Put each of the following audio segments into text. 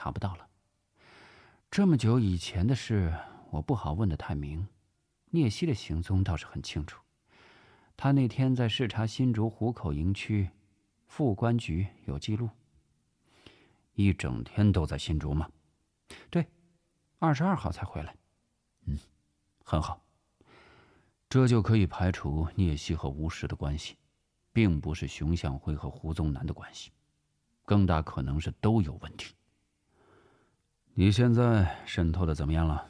查不到了。这么久以前的事，我不好问得太明。聂西的行踪倒是很清楚，他那天在视察新竹湖口营区，副官局有记录。一整天都在新竹吗？对，22号才回来。很好，这就可以排除聂西和吴石的关系，并不是熊向辉和胡宗南的关系，更大可能是都有问题。你现在渗透的怎么样了？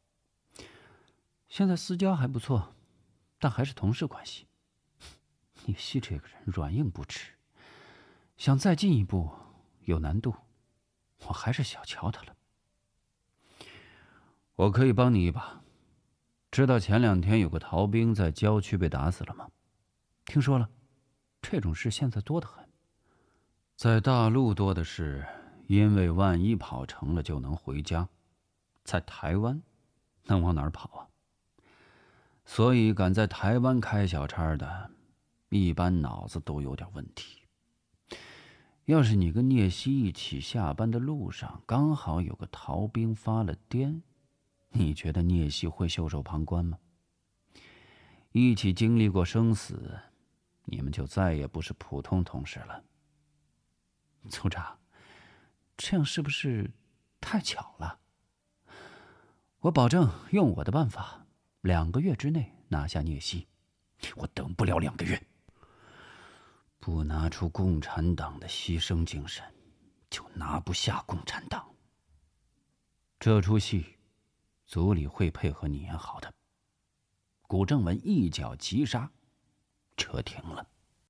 现在私交还不错，但还是同事关系。聂西这个人软硬不吃，想再进一步有难度，我还是小瞧他了。我可以帮你一把。知道前2天有个逃兵在郊区被打死了吗？听说了，这种事现在多得很。在大陆多的是，因为万一跑成了就能回家，在台湾能往哪儿跑啊？所以敢在台湾开小差的，一般脑子都有点问题。要是你跟聂西一起下班的路上，刚好有个逃兵发了癫，你觉得聂西会袖手旁观吗？一起经历过生死，你们就再也不是普通同事了。组长，这样是不是太巧了？我保证用我的办法，2个月之内拿下聂西。我等不了2个月。不拿出共产党的牺牲精神，就拿不下共产党。这出戏，组里会配合你演好的。古正文一脚急刹，车停了。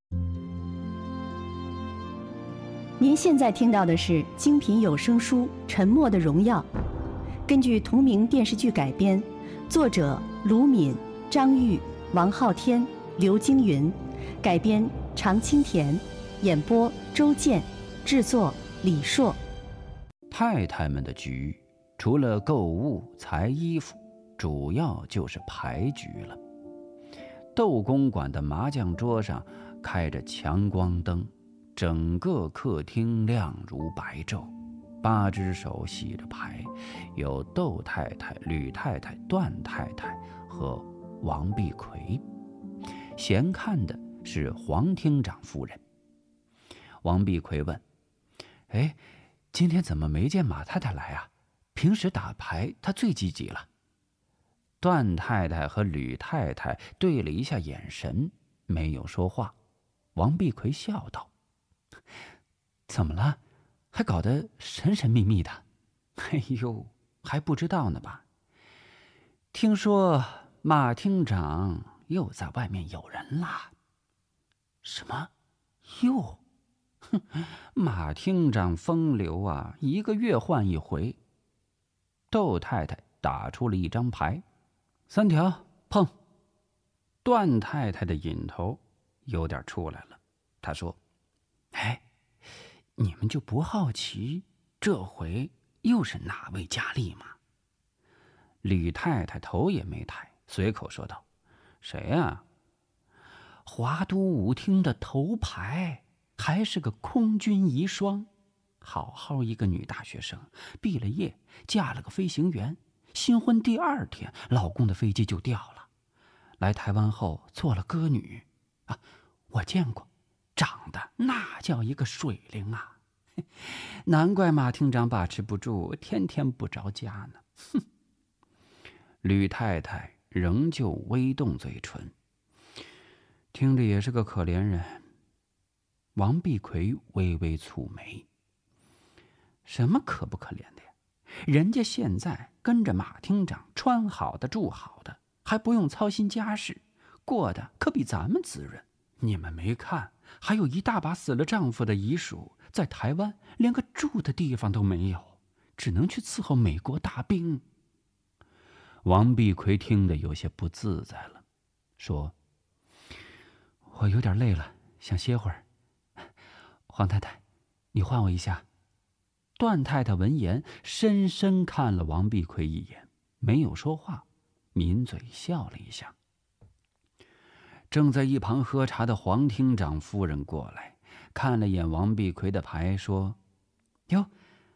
您现在听到的是精品有声书《沉默的荣耀》，根据同名电视剧改编，作者卢敏、张玉、王昊天、刘京云，改编常青田，演播周健，制作李硕。 太太们的局除了购物、裁衣服，主要就是牌局了。窦公馆的麻将桌上开着强光灯，整个客厅亮如白昼。8只手洗着牌，有窦太太、吕太太、段太太和王碧奎。闲看的是黄厅长夫人。王碧奎问：哎，今天怎么没见马太太来啊？平时打牌她最积极了。段太太和吕太太对了一下眼神，没有说话。王碧奎笑道：怎么了？还搞得神神秘秘的？哎呦，还不知道呢吧？听说马厅长又在外面有人啦。什么？又？哼，马厅长风流啊，1个月换一回。窦太太打出了一张牌，3条碰。段太太的瘾头有点出来了，她说：哎，你们就不好奇这回又是哪位佳丽吗？吕太太头也没抬，随口说道：谁啊？华都舞厅的头牌，还是个空军遗孀。好好一个女大学生，毕了业，嫁了个飞行员，新婚第2天，老公的飞机就掉了。来台湾后做了歌女啊，我见过，长得那叫一个水灵啊，难怪马厅长把持不住，天天不着家呢。哼！吕太太仍旧微动嘴唇，听着也是个可怜人。王碧奎微微蹙眉：什么可不可怜的呀？人家现在跟着马厅长，穿好的住好的，还不用操心家事，过得可比咱们滋润。你们没看，还有一大把死了丈夫的遗属，在台湾连个住的地方都没有，只能去伺候美国大兵。王碧奎听得有些不自在了，说：我有点累了，想歇会儿。黄太太，你换我一下。段太太闻言深深看了王碧奎一眼，没有说话，抿嘴笑了一下。正在一旁喝茶的黄厅长夫人过来，看了眼王碧奎的牌，说：哟，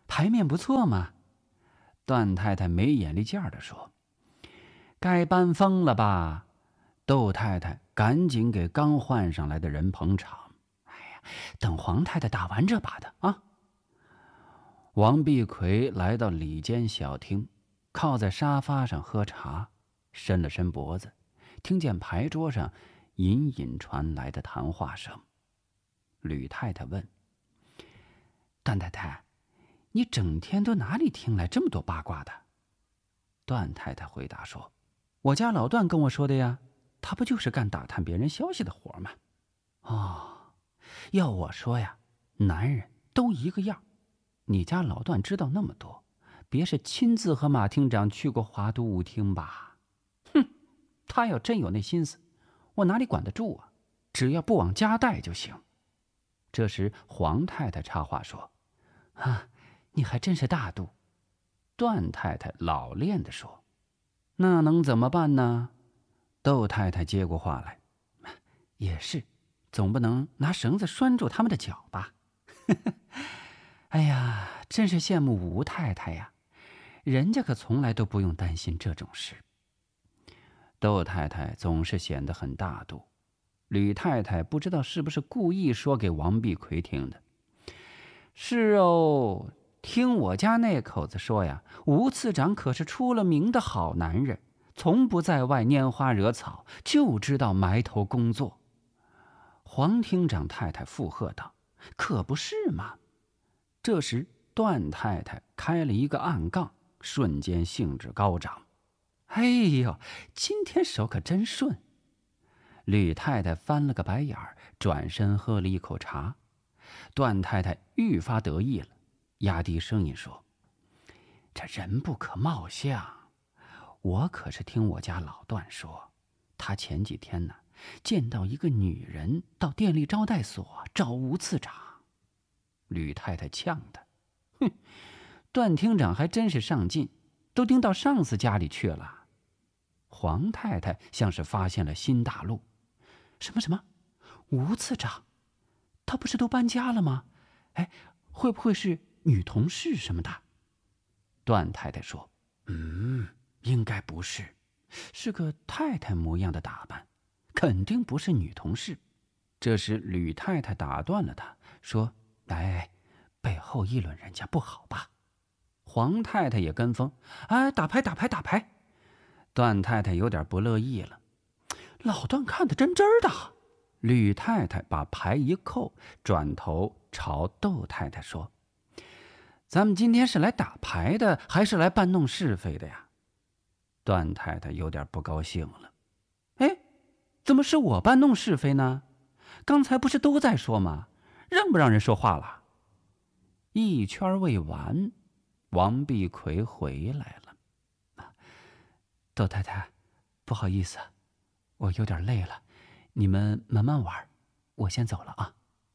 牌面不错嘛。段太太没眼力劲儿地说：“该搬疯了吧？”窦太太赶紧给刚换上来的人捧场。哎呀，等黄太太打完这把的啊！王碧奎来到里间小厅，靠在沙发上喝茶，伸了伸脖子，听见牌桌上隐隐传来的谈话声。吕太太问：“段太太，你整天都哪里听来这么多八卦的？”段太太回答说：“我家老段跟我说的呀，他不就是干打探别人消息的活吗？”哦，要我说呀，男人都一个样。你家老段知道那么多，别是亲自和马厅长去过华都舞厅吧？哼，他要真有那心思，我哪里管得住啊？只要不往家带就行。这时黄太太插话说：“啊，你还真是大度。”段太太老练地说：“那能怎么办呢？”窦太太接过话来：“也是，总不能拿绳子拴住他们的脚吧？”哎呀，真是羡慕吴太太呀，人家可从来都不用担心这种事。窦太太总是显得很大度，吕太太不知道是不是故意说给王碧奎听的。是哦，听我家那口子说呀，吴次长可是出了名的好男人，从不在外拈花惹草，就知道埋头工作。黄厅长太太附和道：“可不是嘛。”这时段太太开了一个暗杠，瞬间兴致高涨。哎呦，今天手可真顺。吕太太翻了个白眼儿，转身喝了一口茶。段太太愈发得意了，压低声音说：“这人不可貌相，我可是听我家老段说，他前几天呢见到一个女人到店里招待所找吴次长。”吕太太呛的：“哼，段厅长还真是上进，都盯到上司家里去了。”黄太太像是发现了新大陆：“什么？吴次长？他不是都搬家了吗？哎，会不会是女同事什么的？”段太太说：“应该不是，是个太太模样的打扮，肯定不是女同事。”这时吕太太打断了他，说：“哎，背后议论人家不好吧？”黄太太也跟风：“哎，打牌！”段太太有点不乐意了：“老段看得真的。”吕太太把牌一扣，转头朝窦太太说：“咱们今天是来打牌的，还是来搬弄是非的呀？”段太太有点不高兴了：“哎，怎么是我搬弄是非呢？刚才不是都在说吗？让不让人说话了？”一圈未完，王碧奎回来了：“窦太太，不好意思，我有点累了，你们慢慢玩，我先走了啊。”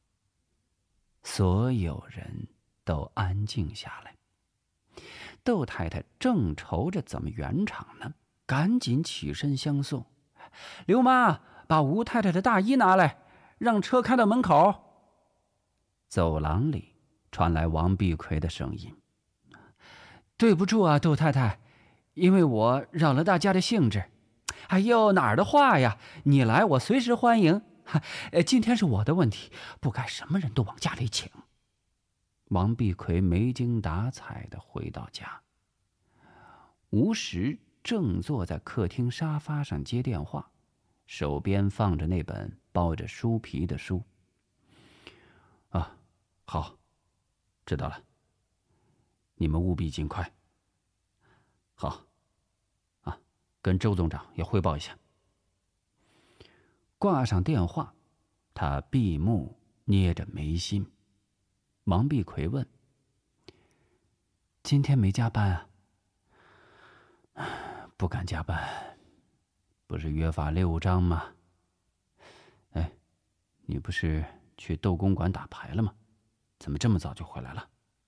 所有人都安静下来。窦太太正愁着怎么圆场呢，赶紧起身相送：“刘妈，把吴太太的大衣拿来，让车开到门口。”走廊里传来王碧奎的声音：“对不住啊，窦太太，因为我扰了大家的兴致。”“哎呦，哪儿的话呀，你来我随时欢迎。今天是我的问题，不该什么人都往家里请。”王碧奎没精打采地回到家。吴石正坐在客厅沙发上接电话，手边放着那本包着书皮的书。“啊，好，知道了，你们务必尽快。”“好，啊，跟周总长也汇报一下。”挂上电话，他闭目捏着眉心。王碧奎问：“今天没加班啊？”“不敢加班，不是约法6章吗？”“哎，你不是去窦公馆打牌了吗？怎么这么早就回来了？”“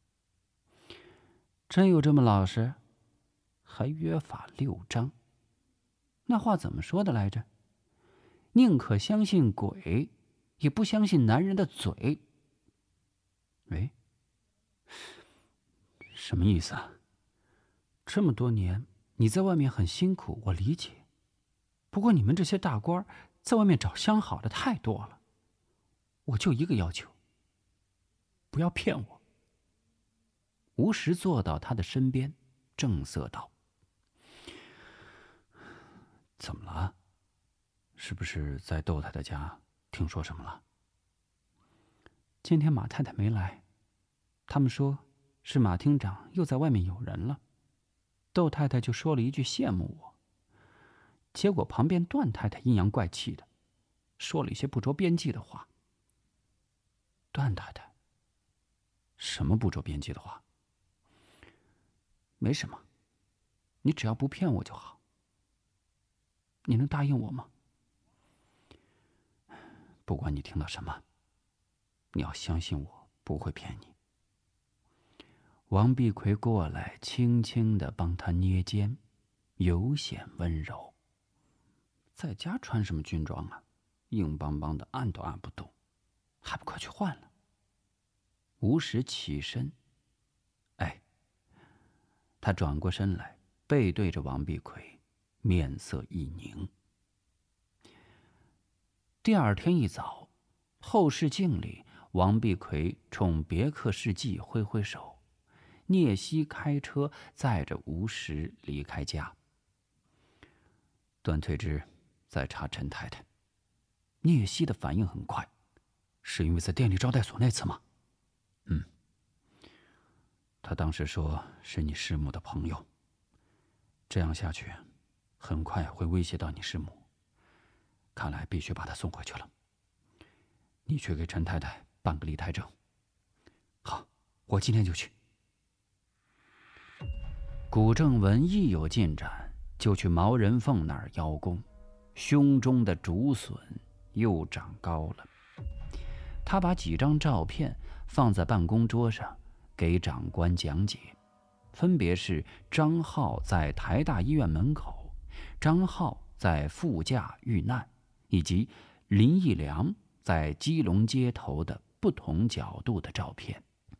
真有这么老实？还约法6章？那话怎么说的来着？宁可相信鬼，也不相信男人的嘴。”“哎， 什么意思啊？这么多年你在外面很辛苦，我理解。不过你们这些大官在外面找相好的太多了，我就一个要求，不要骗我。吴石坐到他的身边，正色道：“怎么了？是不是在窦太太家听说什么了？”今天马太太没来，他们说是马厅长又在外面有人了。窦太太就说了一句羡慕我，结果旁边段太太阴阳怪气的，说了一些不着边际的话。段太太，什么不着边际的话？没什么，你只要不骗我就好。你能答应我吗？不管你听到什么，你要相信我不会骗你。王碧奎过来，轻轻地帮他捏肩，有显温柔。在家穿什么军装啊？硬邦邦的，按都按不动，还不快去换了？吴石起身，他转过身来，背对着王碧奎，面色一凝。第二天一早，后视镜里，王碧奎冲别克世纪挥挥手，聂西开车载着吴石离开家。段翠芝在查陈太太，聂西的反应很快，是因为在店里招待所那次吗？他当时说是你师母的朋友，这样下去，很快会威胁到你师母，看来必须把他送回去了。你去给陈太太办个离胎证。好，我今天就去。古正文一有进展，就去毛人凤那儿邀功，胸中的竹笋又长高了。他把几张照片放在办公桌上，给长官讲解，分别是张浩在台大医院门口，张浩在副驾遇难，以及林义良在基隆街头的不同角度的照片。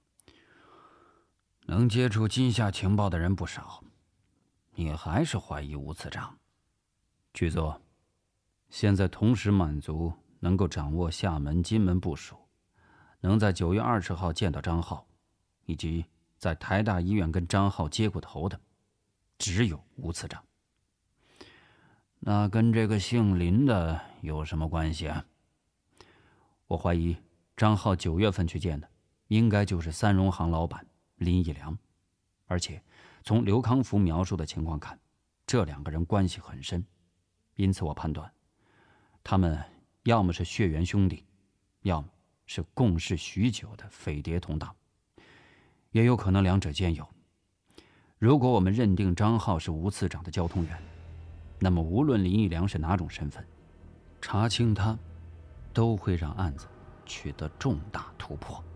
能接触金夏情报的人不少，你还是怀疑吴次长。剧组现在同时满足能够掌握厦门、金门部署，能在9月20号见到张浩，以及在台大医院跟张浩接过头的，只有吴次长。那跟这个姓林的有什么关系啊？我怀疑张浩9月份去见的，应该就是三荣行老板林义良，而且从刘康福描述的情况看，这2个人关系很深，因此我判断，他们要么是血缘兄弟，要么是共事许久的匪谍同党，也有可能2者兼有。如果我们认定张浩是吴次长的交通员，那么无论林义良是哪种身份，查清他都会让案子取得重大突破。